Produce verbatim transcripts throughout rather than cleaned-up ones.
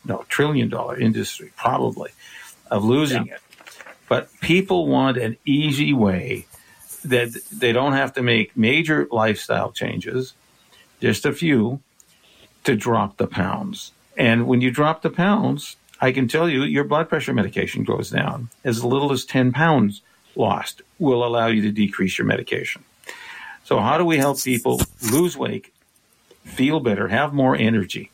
no, trillion dollar industry, probably, of losing yeah. it. But people want an easy way that they don't have to make major lifestyle changes, just a few, to drop the pounds. And when you drop the pounds, I can tell you your blood pressure medication goes down. As little as ten pounds lost will allow you to decrease your medication. So how do we help people lose weight, feel better, have more energy?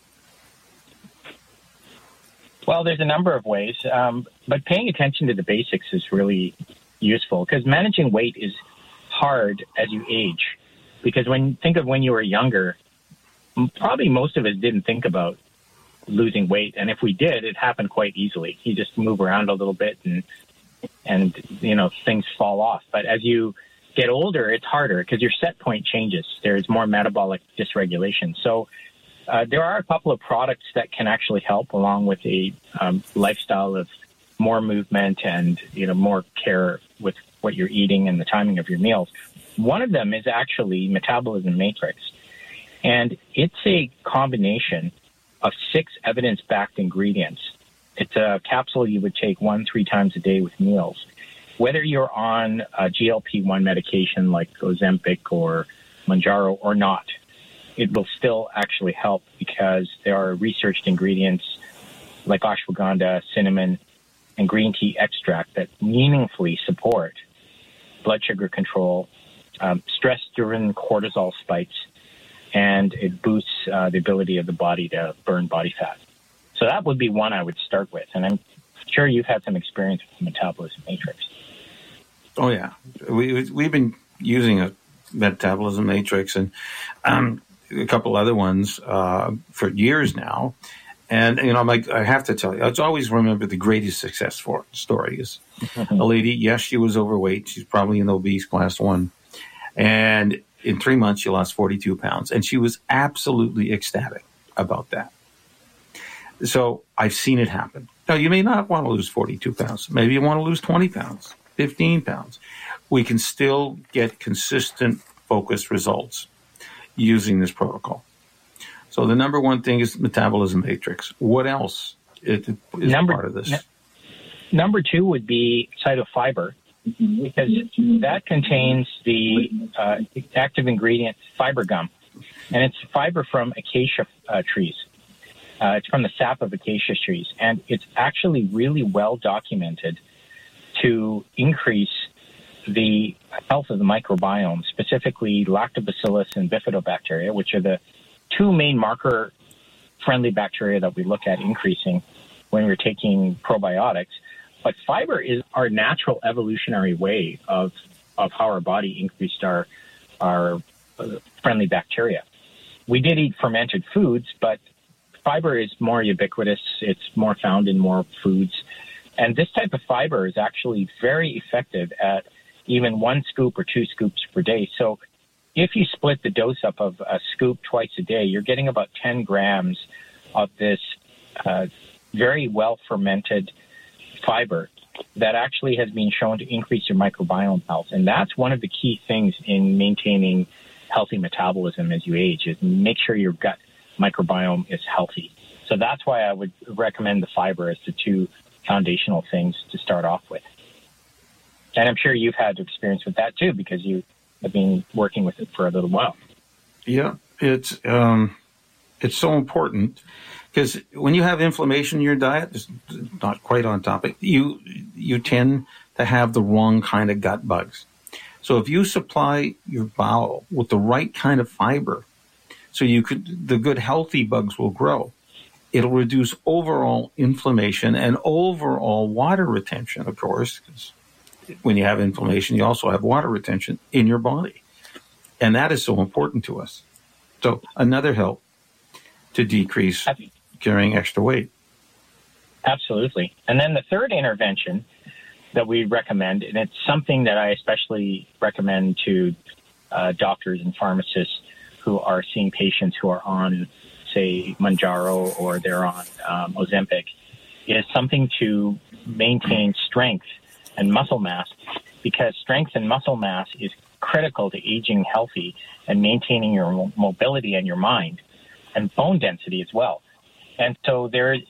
Well, there's a number of ways, um, but paying attention to the basics is really useful because managing weight is hard as you age. Because when you think of when you were younger, probably most of us didn't think about losing weight. And if we did, it happened quite easily. You just move around a little bit and, and you know, things fall off. But as you get older, it's harder because your set point changes. There's more metabolic dysregulation. So uh, there are a couple of products that can actually help along with a um, lifestyle of more movement and, you know, more care with what you're eating and the timing of your meals. One of them is actually Metabolism Matrix. And it's a combination of six evidence-backed ingredients. It's a capsule you would take one, three times a day with meals. Whether you're on a G L P one medication like Ozempic or Mounjaro or not, it will still actually help because there are researched ingredients like ashwagandha, cinnamon, and green tea extract that meaningfully support blood sugar control, um, stress-driven cortisol spikes, and it boosts uh, the ability of the body to burn body fat. So that would be one I would start with. And I'm sure you've had some experience with the Metabolism Matrix. Oh, yeah. We, we've been using a Metabolism Matrix and um, a couple other ones uh, for years now. And, you know, like I have to tell you, I always remember the greatest success for story is a lady, yes, she was overweight. She's probably in obese class one. And in three months, she lost forty-two pounds. And she was absolutely ecstatic about that. So I've seen it happen. Now, you may not want to lose forty-two pounds. Maybe you want to lose twenty pounds, fifteen pounds. We can still get consistent, focused results using this protocol. So the number one thing is Metabolism Matrix. What else is number, part of this? N- number two would be Cytofiber, because that contains the uh, active ingredient fiber gum. And it's fiber from acacia uh, trees. Uh, it's from the sap of acacia trees. And it's actually really well documented to increase the health of the microbiome, specifically lactobacillus and bifidobacteria, which are the two main marker-friendly bacteria that we look at increasing when we're taking probiotics. But fiber is our natural evolutionary way of of how our body increased our our uh, friendly bacteria. We did eat fermented foods, but fiber is more ubiquitous. It's more found in more foods. And this type of fiber is actually very effective at even one scoop or two scoops per day. So if you split the dose up of a scoop twice a day, you're getting about ten grams of this uh, very well-fermented fiber that actually has been shown to increase your microbiome health. And that's one of the key things in maintaining healthy metabolism as you age, is make sure your gut microbiome is healthy. So that's why I would recommend the fiber as the two foundational things to start off with. And I'm sure you've had experience with that too, because you have been working with it for a little while. Yeah, it's um, it's so important because when you have inflammation in your diet, it's not quite on topic, you you tend to have the wrong kind of gut bugs. So if you supply your bowel with the right kind of fiber, so you could the good healthy bugs will grow. It'll reduce overall inflammation and overall water retention, of course, because when you have inflammation, you also have water retention in your body. And that is so important to us. So another help to decrease carrying extra weight. Absolutely. And then the third intervention that we recommend, and it's something that I especially recommend to uh, doctors and pharmacists who are seeing patients who are on, say, Mounjaro or they're on um, Ozempic, is something to maintain strength and muscle mass, because strength and muscle mass is critical to aging healthy and maintaining your mobility and your mind, and bone density as well. And so there